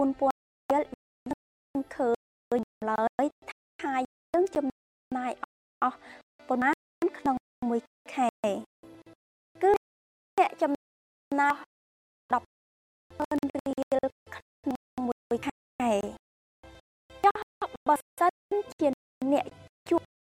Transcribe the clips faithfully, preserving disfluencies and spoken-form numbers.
bốn pointរៀលនឹងឃើញឡើយថាយើងចំណាយអស់ប៉ុន្មានក្នុងមួយខែគឺអ្នកចំណាយដប់រៀលក្នុងមួយខែចុះបើសិនជាអ្នកជួប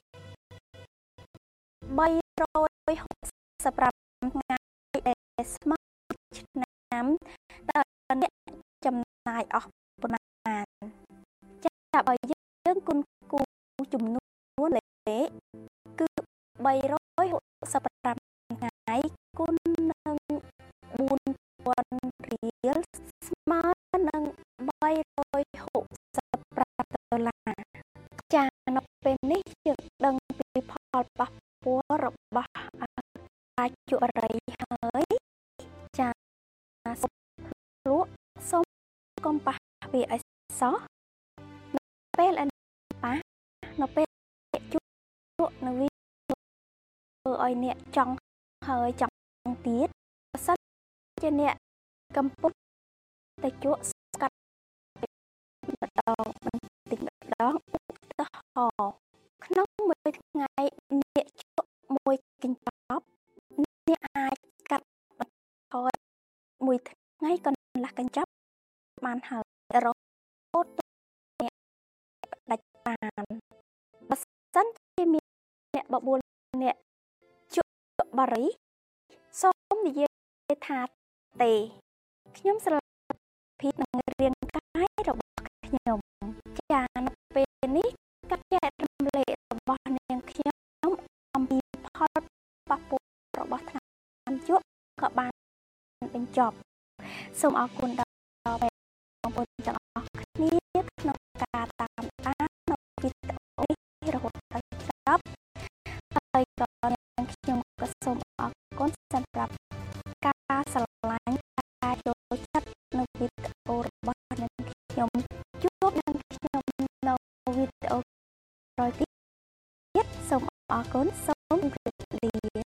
បីរយហកសិបប្រាំថ្ងៃដែលស្មើឆ្នាំតើអ្នកចំណាយអស់ប៉ុន្មានចាបើយើងគុណគូចំនួនលេខគឺបីរយហកសិបប្រាំថ្ងៃគុណនឹងបួនពាន់រៀលស្មើនឹងបីរយហកសិបប្រាំដុល្លារចានៅពេលនេះយើងដឹងពីផលប៉ះពាល់របស់ការជក់បរិយហើយចាសូមលក់សូមកុំប៉ះវាឲ្យសោះនៅពេលប៉ះនៅពេលជក់នៅវាធ្វើឲ្យអ្នកចង់ហើយចង់ទៀតបើសិនជាអ្នកកំពុងតែជក់ស្កាត់ម្ដងបន្តិចម្ដងឧទាហរណ៍ក្នុងមួយថ្ងៃអ្នកជក់មួយកញ្ចប់អ្នកអាចកាត់បន្ថយមួយថ្ងៃកន្លះកញ្ចប់បានហើយរហូតអ្នកដាច់បានបើសិនជាមានអ្នកបបួលអ្នកជក់បរិយសូមនិយាយថាទេខ្ញុំស្រឡាញ់ភាពនិងរាងកាយរបស់ខ្ញុំចានៅពេលនេះការចែករំលែករបស់នាងខ្ញុំអំពីផលប៉ះពាល់របស់ថ្នាំជក់ក៏បានបញ្ចប់សូមអរគុណដល់បងប្អូនទាំងអស់គ្នាក្នុងការតាមដាននៅវីដេអូនេះរហូតដល់ចប់ហើយក៏នាងខ្ញុំក៏សូមអរគុណសម្រាប់ការស្រឡាញ់ការចូលចិត្តនៅវីដេអូរបស់នាងខ្ញុំជួបនឹងខ្ញុំនៅវីដេអូក្រោយទៀតសូមអរគុណសូ